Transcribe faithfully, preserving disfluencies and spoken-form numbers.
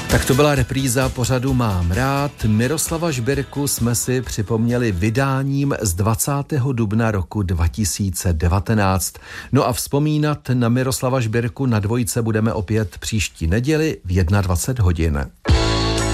Tak to byla repríza pořadu Mám rád. Miroslava Žbírku jsme si připomněli vydáním z dvacátého dubna roku dva tisíce devatenáct. No a vzpomínat na Miroslava Žbírku na Dvojce budeme opět příští neděli v dvacet jedna hodin.